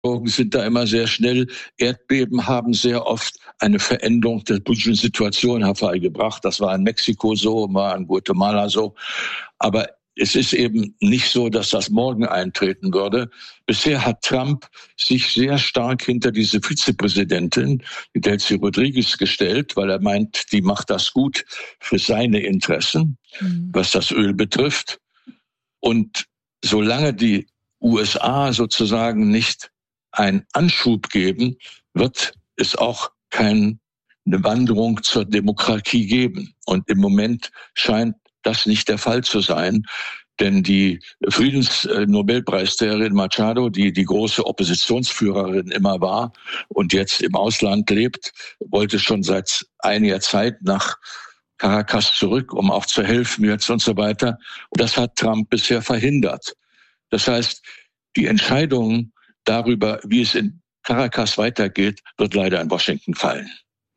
sind da immer sehr schnell. Erdbeben haben sehr oft eine Veränderung der politischen Situation hervorgebracht. Das war in Mexiko so, war in Guatemala so. Aber es ist eben nicht so, dass das morgen eintreten würde. Bisher hat Trump sich sehr stark hinter diese Vizepräsidentin, Delcy Rodriguez, gestellt, weil er meint, die macht das gut für seine Interessen, was das Öl betrifft. Und solange die USA sozusagen nicht einen Anschub geben, wird es auch keine Wanderung zur Demokratie geben. Und im Moment scheint das nicht der Fall zu sein, denn die Friedensnobelpreisträgerin Machado, die große Oppositionsführerin immer war und jetzt im Ausland lebt, wollte schon seit einiger Zeit nach Caracas zurück, um auch zu helfen jetzt und so weiter. Und das hat Trump bisher verhindert. Das heißt, die Entscheidung darüber, wie es in Caracas weitergeht, wird leider in Washington fallen.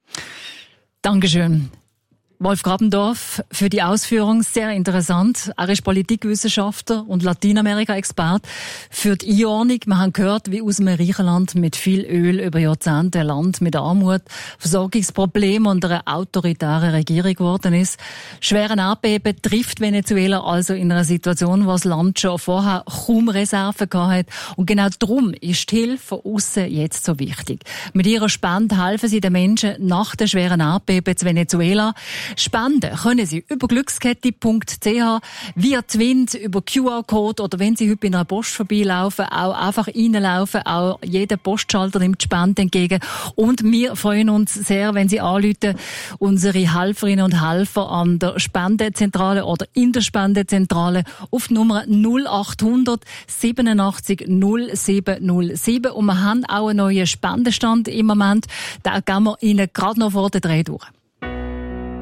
Dankeschön. Wolf Grabendorf, für die Ausführung sehr interessant. Er ist Politikwissenschaftler und Lateinamerika-Expert für die Einordnung. Wir haben gehört, wie aus einem reichen Land mit viel Öl über Jahrzehnte ein Land mit Armut, Versorgungsproblemen und einer autoritären Regierung geworden ist. Schweren Erdbeben trifft Venezuela also in einer Situation, wo das Land schon vorher kaum Reserven hatte. Und genau darum ist die Hilfe von aussen jetzt so wichtig. Mit ihrer Spende helfen sie den Menschen nach den schweren Erdbeben zu Venezuela. Spenden können Sie über glückskette.ch, via Twint, über QR-Code oder wenn Sie heute bei einer Post vorbeilaufen, auch einfach reinlaufen. Auch jeder Postschalter nimmt die Spende entgegen. Und wir freuen uns sehr, wenn Sie anrufen, unsere Helferinnen und Helfer an der Spendenzentrale oder in der Spendenzentrale auf die Nummer 0800 87 0707. Und wir haben auch einen neuen Spendenstand im Moment. Da gehen wir Ihnen gerade noch vor der Dreh durch.